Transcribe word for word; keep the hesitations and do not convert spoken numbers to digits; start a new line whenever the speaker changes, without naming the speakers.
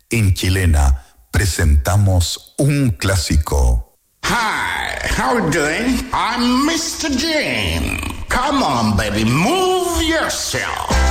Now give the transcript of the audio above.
En Chilena presentamos un clásico.
Hi, how are you doing? I'm mister Jane. Come on, baby, move yourself.